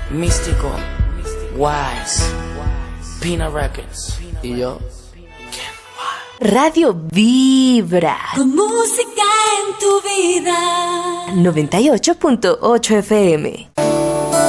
Místico, Wise, Pina Records y yo. Radio Vibra. Con música en tu vida. 98.8 FM.